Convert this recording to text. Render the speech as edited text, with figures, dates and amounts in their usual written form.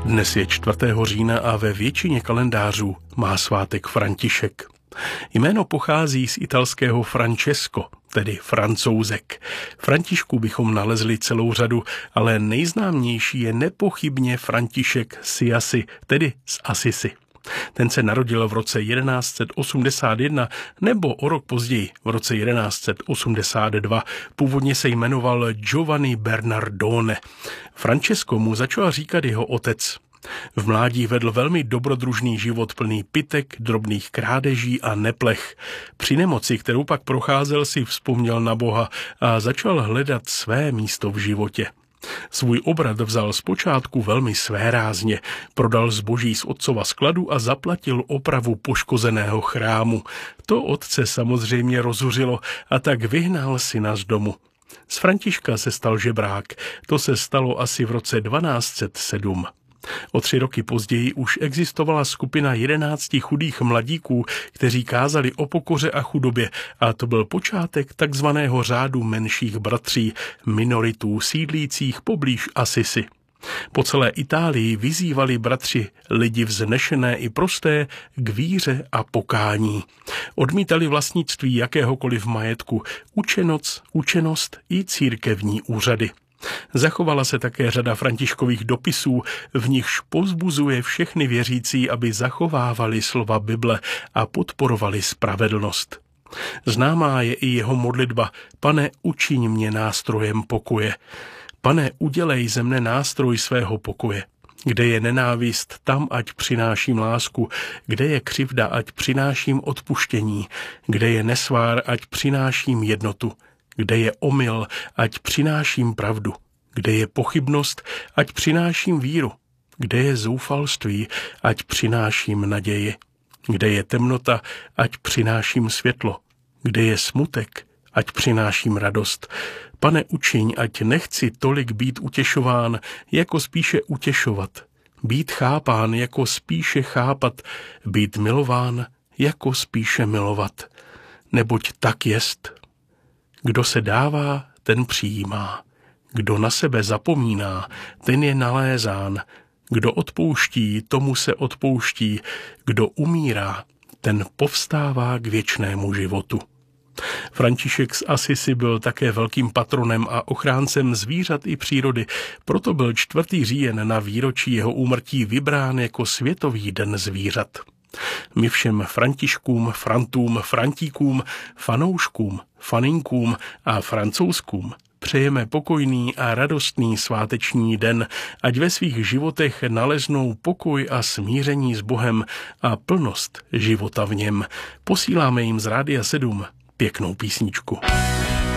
Dnes je 4. října a ve většině kalendářů má svátek František. Jméno pochází z italského Francesco, tedy Francouzek. Františku bychom nalezli celou řadu, ale nejznámější je nepochybně František z Assisi, tedy z Assisi. Ten se narodil v roce 1181 nebo o rok později v roce 1182. Původně se jmenoval Giovanni Bernardone. Francesco mu začal říkat jeho otec. V mládí vedl velmi dobrodružný život plný pytek, drobných krádeží a neplech. Při nemoci, kterou pak procházel, si vzpomněl na Boha a začal hledat své místo v životě. Svůj obrat vzal zpočátku velmi svérázně, prodal zboží z otcova skladu a zaplatil opravu poškozeného chrámu. To otce samozřejmě rozzuřilo a tak vyhnal syna z domu. Z Františka se stal žebrák, to se stalo asi v roce 1207. O 3 roky později už existovala skupina 11 chudých mladíků, kteří kázali o pokoře a chudobě, a to byl počátek takzvaného řádu menších bratří, minoritů sídlících poblíž Assisi. Po celé Itálii vyzývali bratři lidi vznešené i prosté k víře a pokání. Odmítali vlastnictví jakéhokoliv majetku, učenost i církevní úřady. Zachovala se také řada Františkových dopisů, v nichž povzbuzuje všechny věřící, aby zachovávali slova Bible a podporovali spravedlnost. Známá je i jeho modlitba: Pane, učiň mě nástrojem pokoje. Pane, udělej ze mne nástroj svého pokoje. Kde je nenávist, tam ať přináším lásku, kde je křivda, ať přináším odpuštění, kde je nesvár, ať přináším jednotu. Kde je omyl, ať přináším pravdu. Kde je pochybnost, ať přináším víru. Kde je zoufalství, ať přináším naději. Kde je temnota, ať přináším světlo. Kde je smutek, ať přináším radost. Pane, učiň, ať nechci tolik být utěšován, jako spíše utěšovat. Být chápán, jako spíše chápat. Být milován, jako spíše milovat. Neboť tak jest. Kdo se dává, ten přijímá. Kdo na sebe zapomíná, ten je nalézán. Kdo odpouští, tomu se odpouští. Kdo umírá, ten povstává k věčnému životu. František z Assisi byl také velkým patronem a ochráncem zvířat i přírody, proto byl 4. říjen na výročí jeho úmrtí vybrán jako Světový den zvířat. My všem Františkům, Frantům, Frantíkům, fanouškům, faninkům a francouzskům přejeme pokojný a radostný sváteční den, ať ve svých životech naleznou pokoj a smíření s Bohem a plnost života v něm. Posíláme jim z Rádia 7 pěknou písničku.